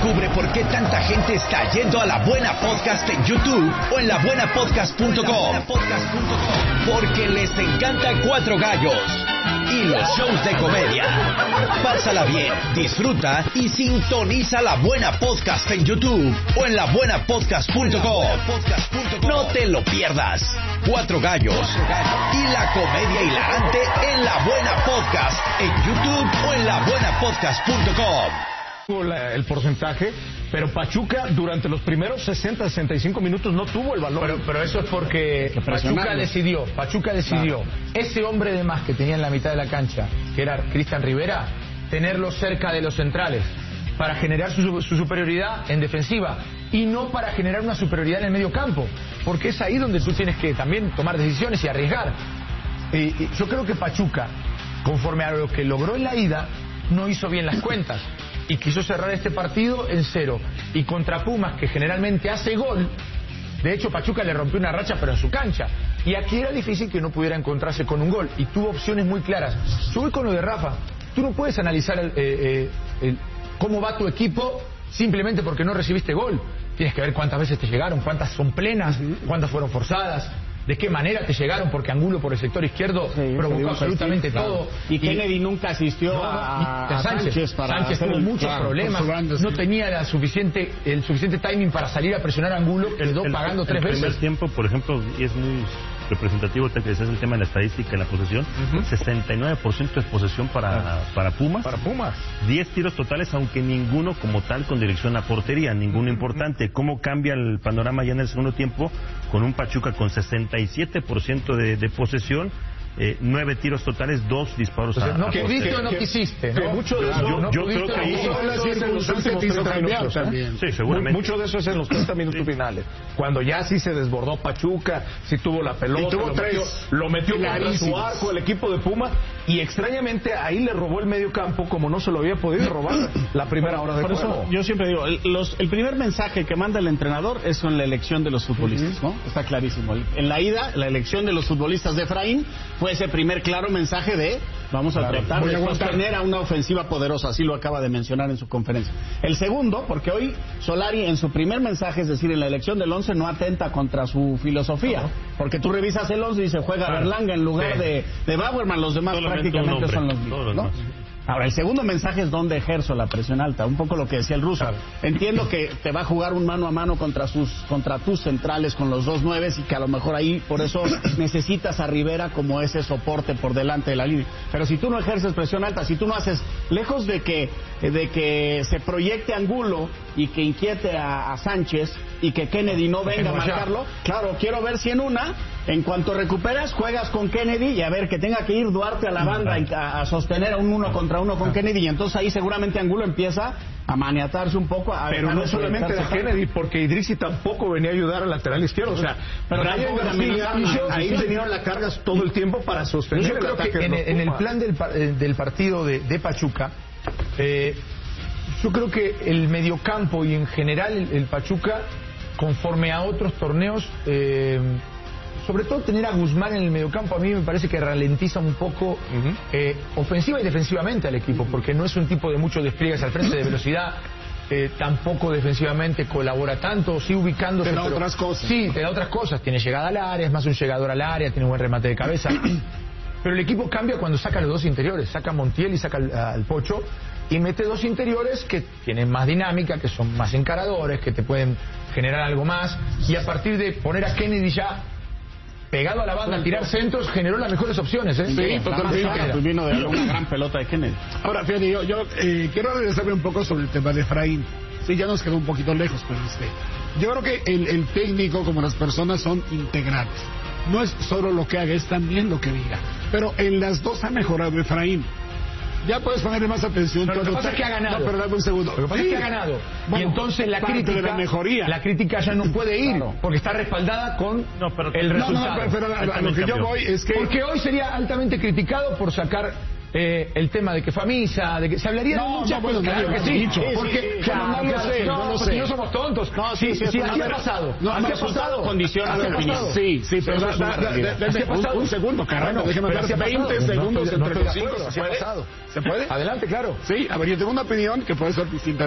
Descubre por qué tanta gente está yendo a La Buena Podcast en YouTube o en labuenapodcast.com. Porque les encanta Cuatro Gallos y los shows de comedia. Pásala bien, disfruta y sintoniza La Buena Podcast en YouTube o en labuenapodcast.com. No te lo pierdas. Cuatro Gallos y la comedia hilarante en La Buena Podcast en YouTube o en labuenapodcast.com. El porcentaje, pero Pachuca durante los primeros 60-65 minutos no tuvo el balón. Pero eso es porque Pachuca decidió. Claro. Ese hombre de más que tenía en la mitad de la cancha, que era Cristian Rivera, tenerlo cerca de los centrales para generar su superioridad en defensiva y no para generar una superioridad en el medio campo, porque es ahí donde tú tienes que también tomar decisiones y arriesgar. Yo creo que Pachuca, conforme a lo que logró en la ida, no hizo bien las cuentas y quiso cerrar este partido en 0. Y contra Pumas, que generalmente hace gol, de hecho Pachuca le rompió una racha pero en su cancha, y aquí era difícil que no pudiera encontrarse con un gol y tuvo opciones muy claras. Yo voy con lo de Rafa. Tú no puedes analizar cómo va tu equipo simplemente porque no recibiste gol. Tienes que ver cuántas veces te llegaron, cuántas son plenas, cuántas fueron forzadas, de qué manera te llegaron, porque Angulo por el sector izquierdo provocó absolutamente todo. Y Kennedy nunca asistió a Sánchez para Sánchez tuvo muchos problemas, no tenía el suficiente timing para salir a presionar a Angulo, quedó pagando 3 veces. El primer tiempo, por ejemplo, y es muy representativo, te decías el tema de la estadística en la posesión, 69% de posesión para Pumas. 10 tiros totales, aunque ninguno como tal con dirección a portería, ninguno importante. ¿Cómo cambia el panorama ya en el segundo tiempo con un Pachuca con 67% de posesión? 9 tiros totales, 2 disparos a no pudiste o no quisiste, ¿no? Mucho de eso, yo creo que eso es en los últimos 30 minutos también. Sí, seguramente. Mucho de eso es en los 30 minutos finales. Cuando ya sí se desbordó Pachuca, sí tuvo la pelota, lo metió contra su arco el equipo de Pumas, y extrañamente ahí le robó el medio campo como no se lo había podido robar la primera hora de juego. Por eso yo siempre digo, el primer mensaje que manda el entrenador es en la elección de los futbolistas, ¿no? Está clarísimo. En la ida, la elección de los futbolistas de Efraín fue ese primer claro mensaje de vamos a tratar de sostener a una ofensiva poderosa, así lo acaba de mencionar en su conferencia. El segundo, porque hoy Solari en su primer mensaje, es decir, en la elección del 11, no atenta contra su filosofía, porque tú revisas el 11 y se juega Berlanga en lugar de Bauerman, los demás prácticamente son los mismos, ¿no? Ahora, el segundo mensaje es donde ejerzo la presión alta, un poco lo que decía el ruso. Entiendo que te va a jugar un mano a mano contra tus centrales con los 2 9s y que a lo mejor ahí por eso necesitas a Rivera como ese soporte por delante de la línea. Pero si tú no ejerces presión alta, si tú no haces, lejos de que se proyecte Angulo y que inquiete a Sánchez y que Kennedy no venga a marcarlo, claro, quiero ver si en cuanto recuperas, juegas con Kennedy y a ver que tenga que ir Duarte a la banda a sostener a un 1 contra 1 con Kennedy, y entonces ahí seguramente Angulo empieza a maniatarse un poco. Pero no solamente de Kennedy, porque Idrissi tampoco venía a ayudar al lateral izquierdo. O sea, pero ahí tenían la carga todo el tiempo para sostener el ataque. En el plan del partido de Pachuca, yo creo que el mediocampo y en general el Pachuca, conforme a otros torneos, sobre todo tener a Guzmán en el mediocampo, a mí me parece que ralentiza un poco ofensiva y defensivamente al equipo, porque no es un tipo de muchos despliegues al frente de velocidad, tampoco defensivamente colabora tanto, sí ubicándose. Te da otras cosas. Sí, te da otras cosas, tiene llegada al área, es más un llegador al área, tiene un buen remate de cabeza. Pero el equipo cambia cuando saca los 2 interiores, saca a Montiel y saca al Pocho, y mete 2 interiores que tienen más dinámica, que son más encaradores, que te pueden generar algo más, y a partir de poner a Kennedy ya pegado a la banda, tirar centros, generó las mejores opciones, Sí, totalmente. Vino de una gran pelota de Kennedy. Ahora, fíjate, yo quiero regresarme un poco sobre el tema de Efraín. Sí, ya nos quedó un poquito lejos, pero yo creo que el técnico, como las personas, son integrales. No es solo lo que haga, es también lo que diga. Pero en las dos ha mejorado Efraín. Ya puedes ponerle más atención. Pero lo que pasa es que ha ganado. No, pero dame un segundo. Lo que pasa es que ha ganado. Bueno, y entonces la crítica ya no puede ir, porque está respaldada con el resultado. Pero a lo que yo voy es que... Porque hoy sería altamente criticado por sacar el tema de que fue a misa, de que se hablaría de muchas cosas. Claro que sí, porque no lo sé. No somos tontos. No, sí, así ha pasado. Así ha pasado. Condiciones de opinión. Sí, pero un segundo, caramba, déjeme dar 20 segundos entre los 5. ¿Se puede? Adelante, claro. Sí, a ver, yo tengo una opinión que puede ser distinta.